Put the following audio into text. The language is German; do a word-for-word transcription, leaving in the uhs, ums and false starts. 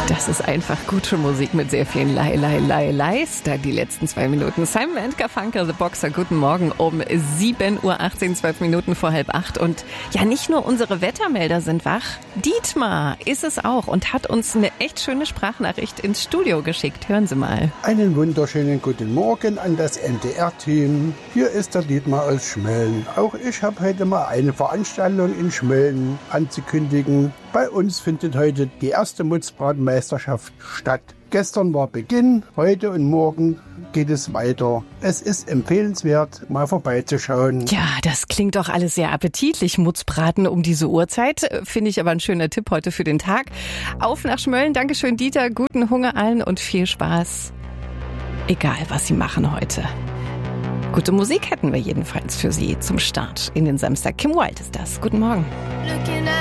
Das ist einfach gute Musik mit sehr vielen Lei, Lei, Lei, Leis. Da die letzten zwei Minuten. Simon and Garfunkel, The Boxer, guten Morgen um sieben Uhr achtzehn, zwölf Minuten vor halb acht. Und ja, nicht nur unsere Wettermelder sind wach. Dietmar ist es auch und hat uns eine echt schöne Sprachnachricht ins Studio geschickt. Hören Sie mal. Einen wunderschönen guten Morgen an das M D R-Team. Hier ist der Dietmar aus Schmölln. Auch ich habe heute mal eine Veranstaltung in Schmölln anzukündigen. Bei uns findet heute die erste Mutzbratenmeisterschaft statt. Gestern war Beginn, heute und morgen geht es weiter. Es ist empfehlenswert, mal vorbeizuschauen. Ja, das klingt doch alles sehr appetitlich, Mutzbraten um diese Uhrzeit. Finde ich aber ein schöner Tipp heute für den Tag. Auf nach Schmölln. Dankeschön, Dieter. Guten Hunger allen und viel Spaß. Egal, was Sie machen heute. Gute Musik hätten wir jedenfalls für Sie zum Start in den Samstag. Kim Wilde ist das. Guten Morgen.